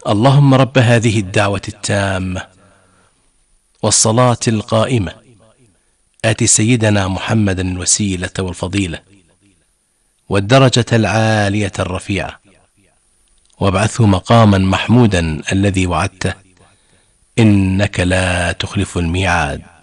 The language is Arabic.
اللهم رب هذه الدعوة التامة والصلاة القائمة آت سيدنا محمدا الوسيلة والفضيلة والدرجة العالية الرفيعة وابعثه مقاما محمودا الذي وعدته إنك لا تخلف الميعاد.